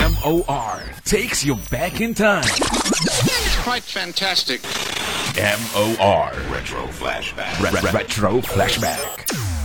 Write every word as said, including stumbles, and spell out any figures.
M O R takes you back in time. It's quite fantastic. M O R Retro Flashback. Re- Re- Retro Flashback.